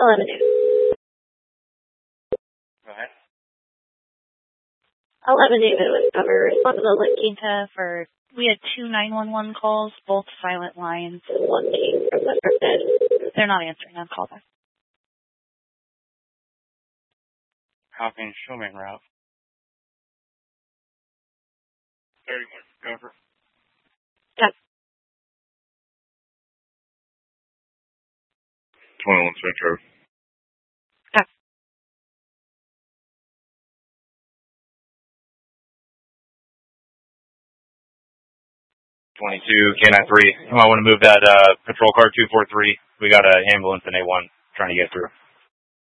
11 David. Go ahead. 11 David was covered. Responsible La Quinta for, we had 2 911 calls, both silent lines. one came from the person. They're not answering on callback. Copying Showman route. 31, cover. Yeah. 21 Centro. Yeah. 22, K93. You might want to move that patrol car 243. We got an ambulance in A1 trying to get through.